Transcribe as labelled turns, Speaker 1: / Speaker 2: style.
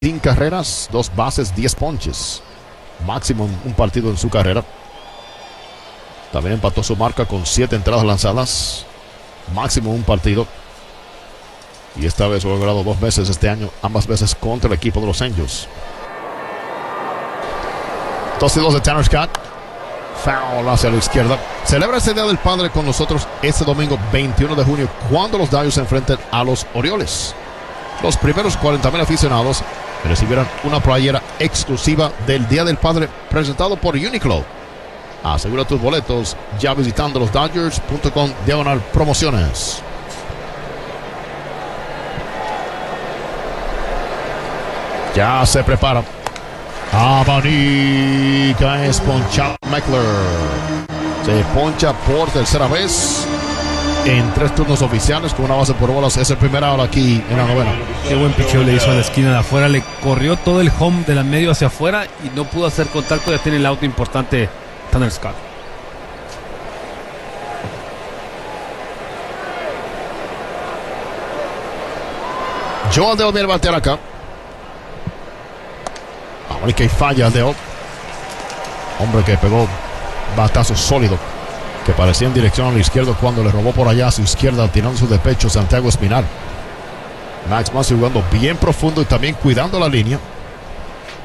Speaker 1: sin carreras, 2 bases, 10 ponches. Máximo en un partido en su carrera. También empató su marca con 7 entradas lanzadas. Máximo en un partido. Y esta vez lo ha logrado 2 veces este año, ambas veces contra el equipo de los Angels. 2-2 de Tanner Scott. Foul hacia la izquierda. Celebra ese Día del Padre con nosotros este domingo 21 de junio cuando los Dodgers se enfrenten a los Orioles. Los primeros 40,000 aficionados recibirán una playera exclusiva del Día del Padre presentado por Uniqlo. Asegura tus boletos ya visitando losdodgers.com/promociones. Ya se prepara. Abanica es ponchado Meckler. Se poncha por tercera vez en 3 turnos oficiales con una base por bolas. Es el primer out aquí en la novena.
Speaker 2: Qué buen picheo le hizo a la esquina de afuera. Le corrió todo el home de la medio hacia afuera y no pudo hacer contacto. Ya tiene el auto importante Tanner Scott.
Speaker 1: Joel Deo viene a batear acá. Abanica y falla Deo. Hombre que pegó batazo sólido que parecía en dirección a la izquierda cuando le robó por allá a su izquierda tirando su despecho Santiago Espinal. Max Muncy jugando bien profundo y también cuidando la línea.